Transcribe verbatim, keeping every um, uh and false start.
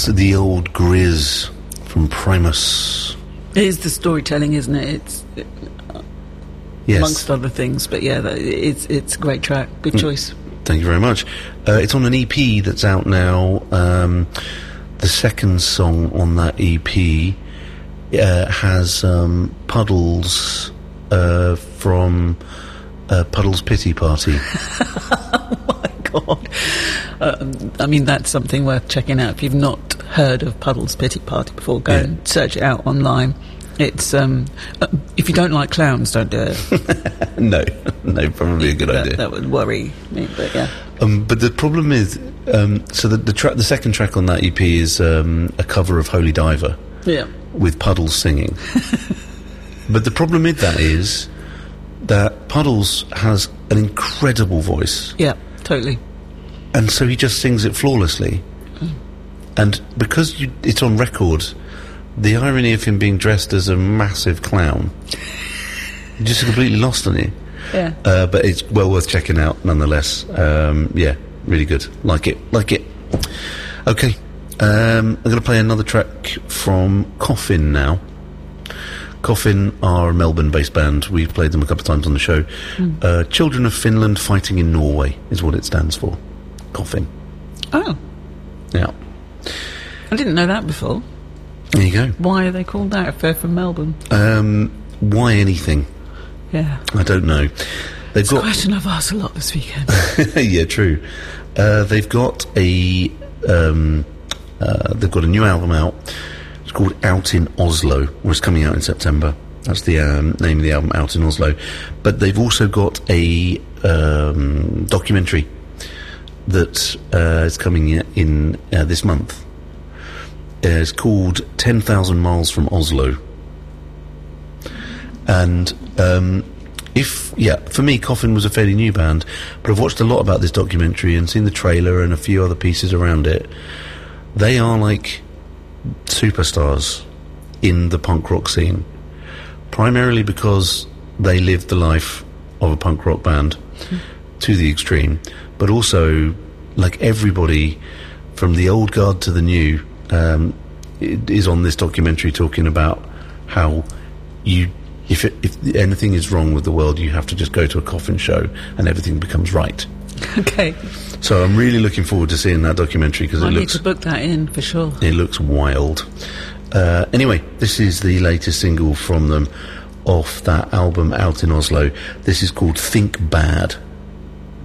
That's the old Grizz from Primus. It is the storytelling, isn't it? It's it, uh, yes. amongst other things, but yeah, that, it's it's a great track. Good choice. Thank you very much. Uh, it's on an E P that's out now. Um, the second song on that E P uh, has um, Puddles uh, from uh, Puddles Pity Party. Oh my God. Um, I mean, that's something worth checking out. If you've not heard of Puddles Pity Party before, go yeah. and search it out online. It's um, uh, if you don't like clowns, don't do it. no, no, probably a good that, idea. That would worry me, but yeah. Um, but the problem is, um, so the the, tra- the second track on that E P is um, a cover of Holy Diver. Yeah. With Puddles singing. But the problem with that is that Puddles has an incredible voice. Yeah, totally. And so he just sings it flawlessly. Mm. And because you, it's on record, the irony of him being dressed as a massive clown, you're just completely lost on it. Yeah. Uh, but it's well worth checking out nonetheless. Um, yeah, really good. Like it, like it. Okay, um, I'm going to play another track from Coffin now. Coffin are a Melbourne-based band. We've played them a couple of times on the show. Mm. Uh, Children of Finland Fighting in Norway is what it stands for. Coffin. Oh. Yeah. I didn't know that before. There you go. Why are they called that if they're from Melbourne? Um, why anything? Yeah. I don't know. They've it's got a question I've asked a lot this weekend. Yeah, true. Uh, they've got a um, uh, they've got a new album out. It's called Out in Oslo, or it's coming out in September. That's the um, name of the album, Out in Oslo. But they've also got a um, documentary that uh, is coming in uh, this month. Uh, it's called ten thousand Miles from Oslo. And um, if, yeah, for me, Coffin was a fairly new band, but I've watched a lot about this documentary and seen the trailer and a few other pieces around it. They are like superstars in the punk rock scene, primarily because they lived the life of a punk rock band mm. to the extreme, but also, like, everybody from the old guard to the new um, is on this documentary talking about how you If, it, if anything is wrong with the world, you have to just go to a Coffin show and everything becomes right. Okay. So I'm really looking forward to seeing that documentary because it I looks... need to book that in, for sure. It looks wild. Uh, anyway, this is the latest single from them off that album Out in Oslo. This is called Think Bad.